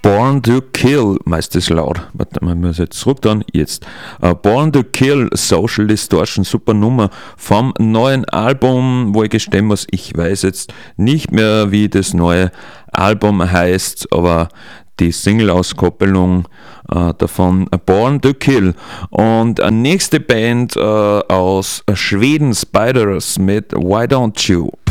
Born to Kill, meist ist laut. Warte mal, ich muss jetzt zurück dann. Jetzt. Born to Kill, Social Distortion, super Nummer vom neuen Album, wo ich gestehen muss, ich weiß jetzt nicht mehr, wie das neue Album heißt, aber die Single-Auskopplung davon Born to Kill. Und nächste Band aus Schweden, Spiders mit Why Don't You?